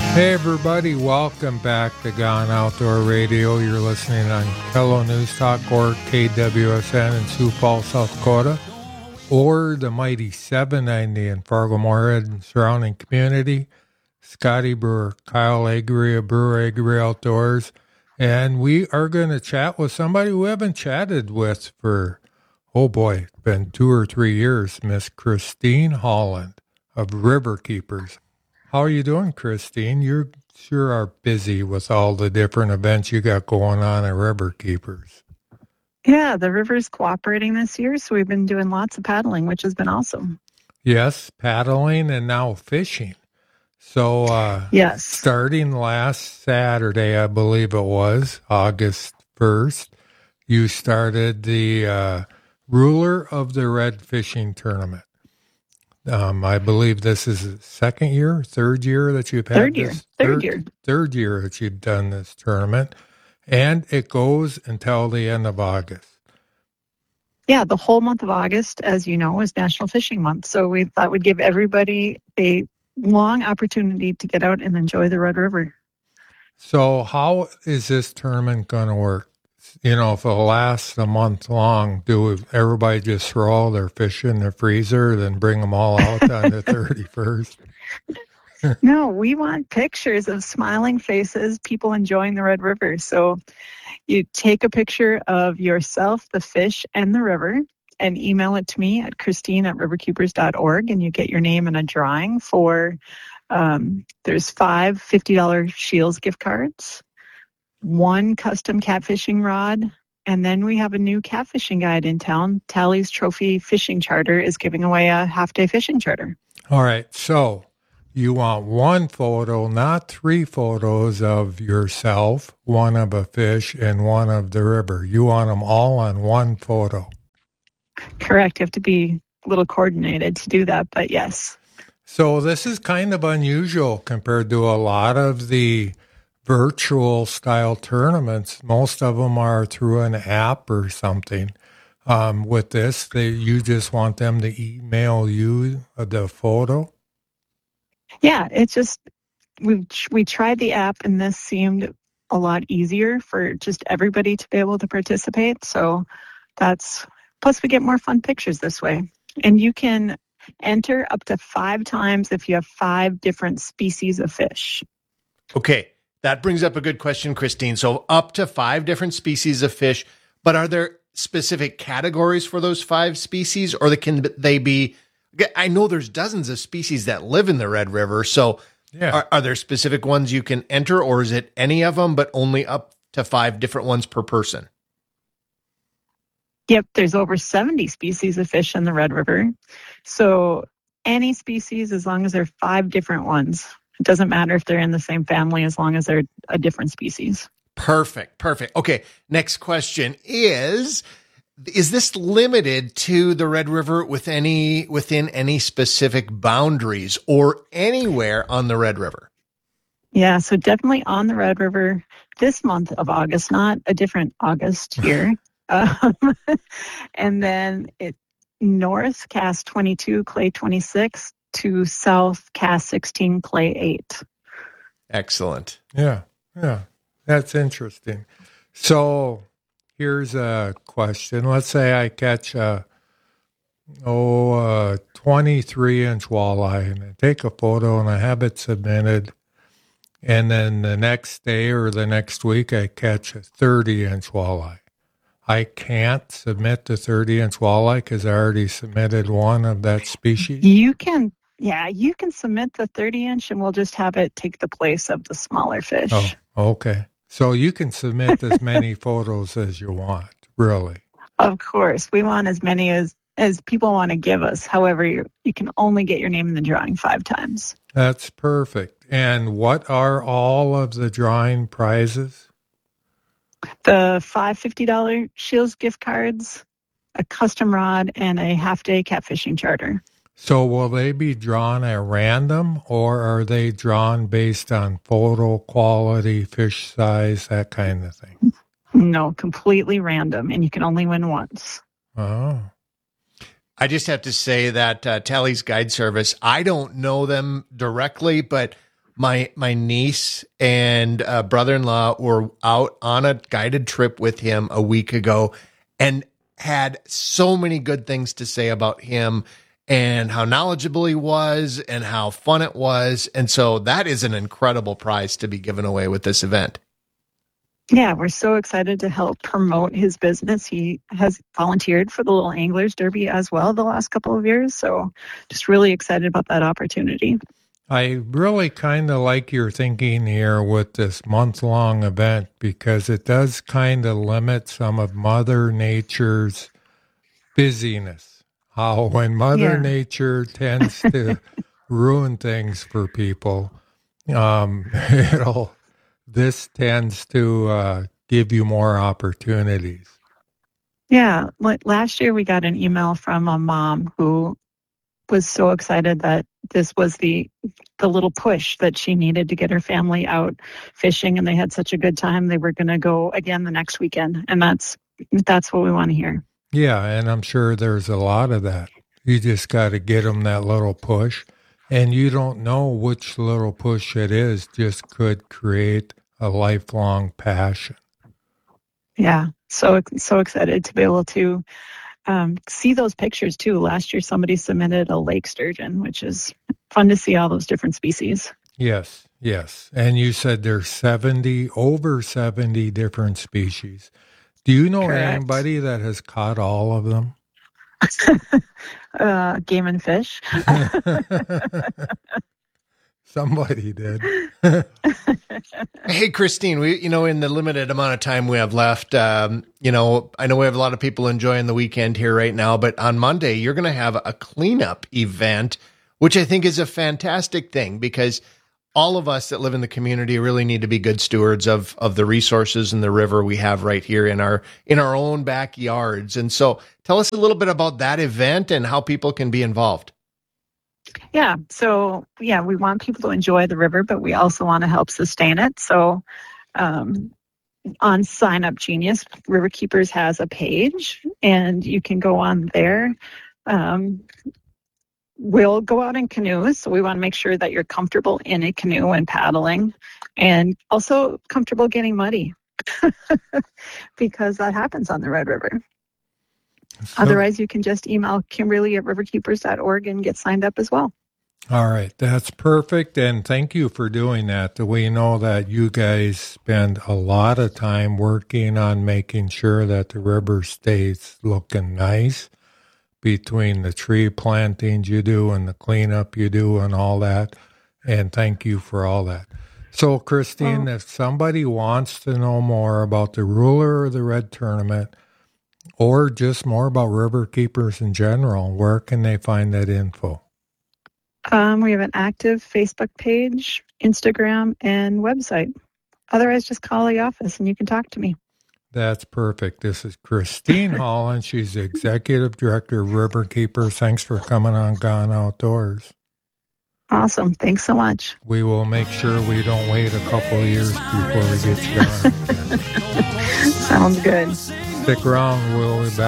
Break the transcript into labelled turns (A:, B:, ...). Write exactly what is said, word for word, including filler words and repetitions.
A: Hey everybody, welcome back to Gone Outdoor Radio. You're listening on Hello News Talk or K W S N in Sioux Falls, South Dakota, or the mighty seven ninety in Fargo-Moorhead and surrounding community. Scotty Brewer, Kyle Agri of Brewer Agri Outdoors, and we are going to chat with somebody we haven't chatted with for, oh boy, been two or three years, Miss Christine Holland of River Keepers. How are you doing, Christine? You sure are busy with all the different events you got going on at River Keepers.
B: Yeah, the river's cooperating this year, so we've been doing lots of paddling, which has been awesome.
A: Yes, paddling and now fishing. So, uh,
B: yes,
A: starting last Saturday, I believe it was, August first, you started the uh, Ruler of the Red Fishing Tournament. Um, I believe this is the second year, third year that you've had
B: third year,
A: this.
B: Third, third year.
A: Third year that you've done this tournament. And it goes until the end of August.
B: Yeah, the whole month of August, as you know, is National Fishing Month. So we thought we'd give everybody a long opportunity to get out and enjoy the Red River.
A: So how is this tournament going to work? You know, if it lasts a month long, do everybody just throw all their fish in the freezer, then bring them all out on the thirty-first?
B: No, we want pictures of smiling faces, people enjoying the Red River. So you take a picture of yourself, the fish, and the river, and email it to me at Christine at river keepers dot org, and you get your name in a drawing for, um, there's five fifty dollars Shields gift cards, one custom catfishing rod, and then we have a new catfishing guide in town. Tally's Trophy Fishing Charter is giving away a half-day fishing charter.
A: All right, so you want one photo, not three photos of yourself, one of a fish, and one of the river. You want them all on one photo.
B: Correct. You have to be a little coordinated to do that, but yes.
A: So this is kind of unusual compared to a lot of the virtual style tournaments. Most of them are through an app or something. Um, with this, they, you just want them to email you the photo?
B: Yeah, it's just, we we tried the app and this seemed a lot easier for just everybody to be able to participate. So that's, plus we get more fun pictures this way. And you can enter up to five times if you have five different species of fish.
C: Okay, that brings up a good question, Christine. So up to five different species of fish, but are there specific categories for those five species, or can they be, I know there's dozens of species that live in the Red River, so yeah. are, are there specific ones you can enter, or is it any of them, but only up to five different ones per person?
B: Yep, there's over seventy species of fish in the Red River. So any species, as long as there are five different ones. It doesn't matter if they're in the same family, as long as they're a different species.
C: Perfect, perfect. Okay, next question is, is this limited to the Red River with any within any specific boundaries or anywhere on the Red River?
B: Yeah, so definitely on the Red River this month of August, not a different August here. um, and then it north, cast twenty-two, clay twenty-six, to south, cast sixteen, clay eight.
C: Excellent.
A: Yeah, yeah, that's interesting. So here's a question. Let's say I catch a oh a twenty-three inch walleye and I take a photo and I have it submitted, and then the next day or the next week I catch a thirty inch walleye. I can't submit the thirty inch walleye because I already submitted one of that species?
B: You can, yeah, you can submit the thirty inch and we'll just have it take the place of the smaller fish.
A: Oh, okay. So you can submit as many photos as you want, really?
B: Of course. We want as many as, as people want to give us. However, you, you can only get your name in the drawing five times.
A: That's perfect. And what are all of the drawing prizes?
B: The five fifty dollars Shields gift cards, a custom rod, and a half-day catfishing charter.
A: So will they be drawn at random, or are they drawn based on photo quality, fish size, that kind of thing?
B: No, completely random, and you can only win once.
A: Oh.
C: I just have to say that uh, Tally's Guide Service, I don't know them directly, but My my niece and uh, brother-in-law were out on a guided trip with him a week ago and had so many good things to say about him and how knowledgeable he was and how fun it was. And so that is an incredible prize to be given away with this event.
B: Yeah, we're so excited to help promote his business. He has volunteered for the Little Anglers Derby as well the last couple of years. So just really excited about that opportunity.
A: I really kind of like your thinking here with this month-long event because it does kind of limit some of Mother Nature's busyness. How when Mother
B: Yeah.
A: Nature tends to ruin things for people, um, it'll this tends to uh, give you more opportunities.
B: Yeah, like last year we got an email from a mom who was so excited that this was the the little push that she needed to get her family out fishing, and they had such a good time they were going to go again the next weekend, and that's that's what we want to hear.
A: Yeah, and I'm sure there's a lot of that. You just got to get them that little push, and you don't know which little push it is, just could create a lifelong passion.
B: Yeah, so so excited to be able to um, see those pictures too. Last year somebody submitted a lake sturgeon, which is fun to see all those different species.
A: Yes, yes. And you said there's seventy, over seventy different species. Do you know
B: Correct.
A: anybody that has caught all of them?
B: uh, game and fish.
A: Somebody did.
C: Hey, Christine, we, you know, in the limited amount of time we have left, um, you know, I know we have a lot of people enjoying the weekend here right now, but on Monday, you're going to have a cleanup event, which I think is a fantastic thing because all of us that live in the community really need to be good stewards of, of the resources and the river we have right here in our, in our own backyards. And so tell us a little bit about that event and how people can be involved.
B: Yeah, so yeah, we want people to enjoy the river, but we also want to help sustain it. So um, on Sign Up Genius, River Keepers has a page, and you can go on there. Um, we'll go out in canoes, so we want to make sure that you're comfortable in a canoe and paddling, and also comfortable getting muddy, because that happens on the Red River.
A: So,
B: Otherwise, you can just email Kimberly at riverkeepers dot org and get signed up as well.
A: all right, that's perfect. And thank you for doing that. We know that you guys spend a lot of time working on making sure that the river stays looking nice between the tree plantings you do and the cleanup you do and all that. And thank you for all that. So, Christine,
B: Well,
A: if somebody wants to know more about the Ruler of the Red Tournament, or just more about River Keepers in general, where can they find that info?
B: Um, we have an active Facebook page, Instagram, and website. Otherwise, just call the office and you can talk to me.
A: That's perfect. This is Christine Holland. She's the Executive Director of River Keepers. Thanks for coming on Gone Outdoors.
B: Awesome. Thanks so much.
A: We will make sure we don't wait a couple of years before we get you on.
B: Sounds good.
A: Stick around. We'll be back.